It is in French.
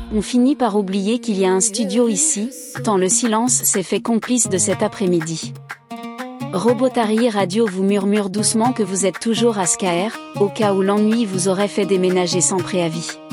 On finit par oublier qu'il y a un studio ici, tant le silence s'est fait complice de cet après-midi. Robotari Radio vous murmure doucement que vous êtes toujours à Skaer, au cas où l'ennui vous aurait fait déménager sans préavis.